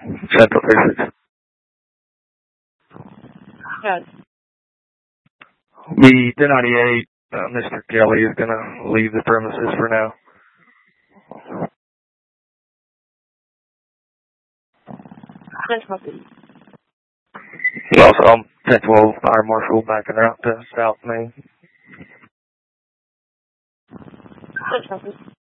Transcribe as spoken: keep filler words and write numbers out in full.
Central thirty-six. Yes. The ten ninety-eight, uh, Mister Kelly is going to leave the premises for now. Central. Also, I'm ten twelve Fire Marshal backing out to South Main. Central.